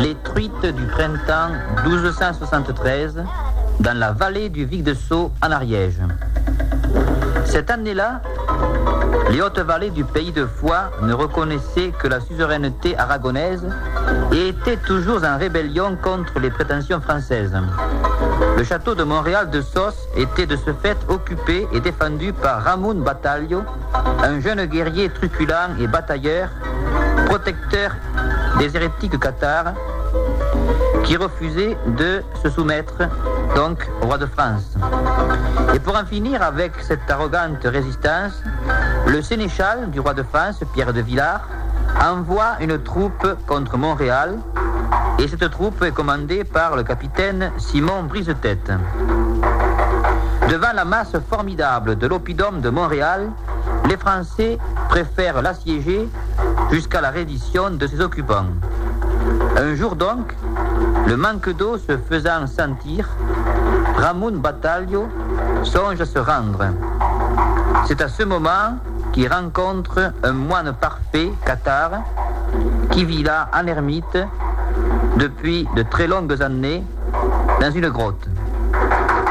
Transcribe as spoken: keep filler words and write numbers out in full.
les truites du printemps douze cent soixante-treize dans la vallée du Vic de Sceaux en Ariège. Cette année-là, les hautes vallées du pays de Foix ne reconnaissaient que la suzeraineté aragonaise et étaient toujours en rébellion contre les prétentions françaises. Le château de Montréal de Sauce était de ce fait occupé et défendu par Ramon Bataglio, un jeune guerrier truculent et batailleur, protecteur des hérétiques cathares, qui refusait de se soumettre donc au roi de France. Et pour en finir avec cette arrogante résistance, le sénéchal du roi de France, Pierre de Villars, envoie une troupe contre Montréal, et cette troupe est commandée par le capitaine Simon Brise-Tête. Devant la masse formidable de l'oppidum de Montréal, les Français préfèrent l'assiéger jusqu'à la reddition de ses occupants. Un jour donc, le manque d'eau se faisant sentir, Ramon Bataglio songe à se rendre. C'est à ce moment qu'il rencontre un moine parfait, cathare, qui vit là en ermite depuis de très longues années dans une grotte.